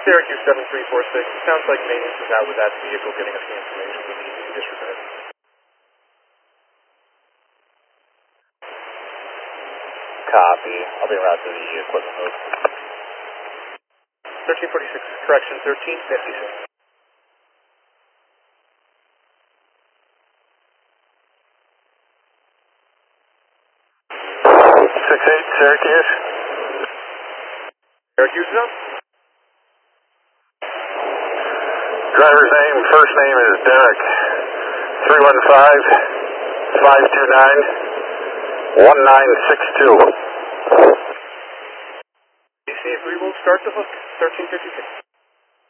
Syracuse 7346. It sounds like maintenance is out with that vehicle getting us the information we need to disregard. Copy. I'll be around to the equipment move. 1346, correction, 1356. Syracuse. Syracuse is up. Driver's name, first name is Derek. 315-529-1962. DC, we will start the hook, 1356.